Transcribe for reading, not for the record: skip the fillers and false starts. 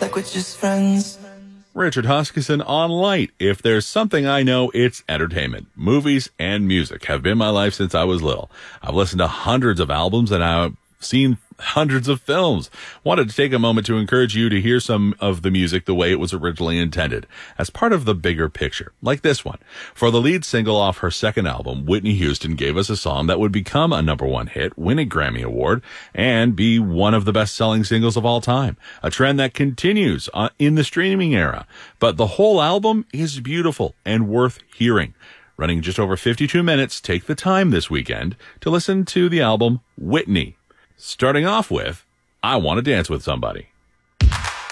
like we're just friends. Richard Huskisson on Light. If there's something I know, it's entertainment. Movies and music have been my life since I was little. I've listened to hundreds of albums and I've seen hundreds of films. Wanted to take a moment to encourage you to hear some of the music the way it was originally intended, as part of the bigger picture, like this one. For the lead single off her second album, Whitney Houston gave us a song that would become a #1 hit, win a Grammy Award, and be one of the best-selling singles of all time. A trend that continues in the streaming era. But the whole album is beautiful and worth hearing. Running just over 52 minutes, take the time this weekend to listen to the album Whitney. Starting off with, I Want to Dance with Somebody.